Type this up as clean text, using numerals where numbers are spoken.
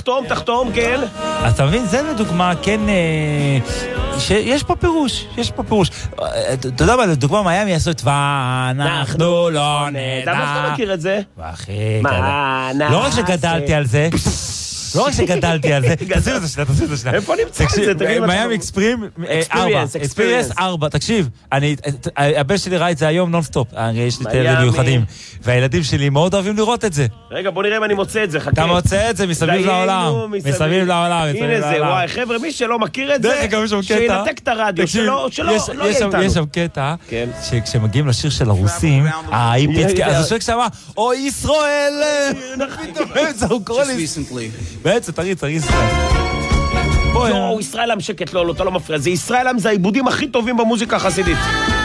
תחתום, כן. אז אתה מבין, זה לדוגמה, כן, יש פה פירוש. אתה יודע מה, לדוגמה, מיאמי יעשו את ואנחנו לא נדע. למה אתה מכיר את זה? אחי, לא רק שגדלתי על זה, תשים את זה שנייה. איפה נמצא את זה? מיאמי אקספיריאנס 4, תקשיב, הבן שלי ראה את זה היום נונסטופ, יש לי ילדים מיוחדים, והילדים שלי מאוד אוהבים לראות את זה. רגע, בוא נראה אם אני מוצא את זה, חכה. אתה מוצא את זה מסביב לעולם. הנה זה, וואי, חבר'ה, מי שלא מכיר את זה, שינתק את הרדיו, שלא יהיה איתנו. יש שם קטע, שכשמגיעים לשיר של הרוסים, אז השיר כשאמר, או ישראל, הוא קורא לי, בעצם תריץ ישראל. לא, ישראל עם שקט, לא, אתה לא מפריע, זה ישראל עם, זה העיבודים הכי טובים במוזיקה החסידית.